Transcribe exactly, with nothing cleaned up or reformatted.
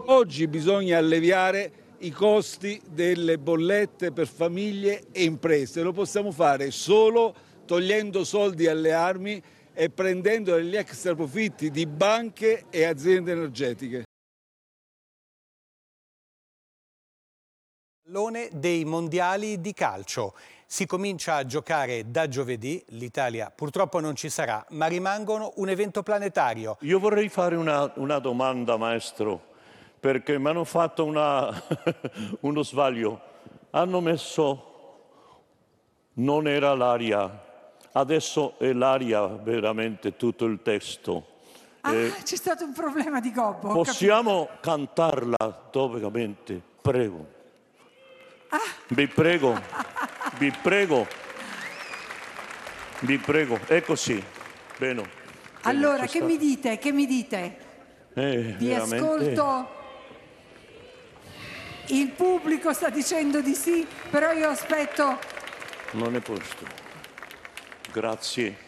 Oggi bisogna alleviare i costi delle bollette per famiglie e imprese. Lo possiamo fare solo togliendo soldi alle armi e prendendo gli extra profitti di banche e aziende energetiche. Pallone dei mondiali di calcio. Si comincia a giocare da giovedì, l'Italia purtroppo non ci sarà, ma rimangono un evento planetario. Io vorrei fare una, una domanda, maestro, perché mi hanno fatto una, uno sbaglio. Hanno messo, non era l'aria, adesso è l'aria veramente tutto il testo. Ah, eh, c'è stato un problema di gobbo. Possiamo cantarla doveramente, prego. Ah. Vi prego, vi prego, vi prego, è così. Bene. Bene, allora, che sta... mi dite? Che mi dite? Eh, vi veramente... ascolto. Il pubblico sta dicendo di sì, però io aspetto. Non è posto. Grazie.